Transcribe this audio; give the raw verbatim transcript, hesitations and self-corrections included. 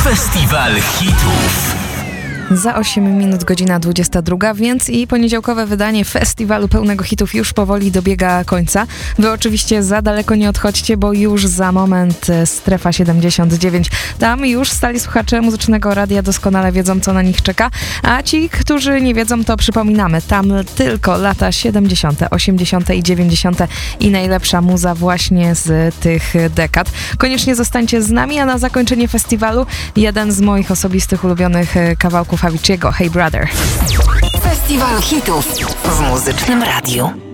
Festiwal hitów. Za osiem minut godzina dwudziesta druga, więc i poniedziałkowe wydanie festiwalu pełnego hitów już powoli dobiega końca. Wy oczywiście za daleko nie odchodźcie, bo już za moment Strefa siedemdziesiąt dziewięć. Tam już stali słuchacze Muzycznego Radia doskonale wiedzą, co na nich czeka, a ci, którzy nie wiedzą, to przypominamy, tam tylko lata siedemdziesiąte, osiemdziesiąte i dziewięćdziesiąte i najlepsza muza właśnie z tych dekad. Koniecznie zostańcie z nami, a na zakończenie festiwalu jeden z moich osobistych ulubionych kawałków Avicii'ego, Hey Brother. Festiwal hitów w Muzycznym Radiu.